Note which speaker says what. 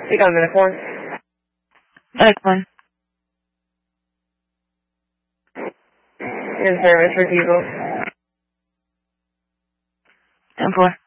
Speaker 1: You got minute 4.
Speaker 2: Minute 1.
Speaker 1: In service for people.
Speaker 2: 10-4.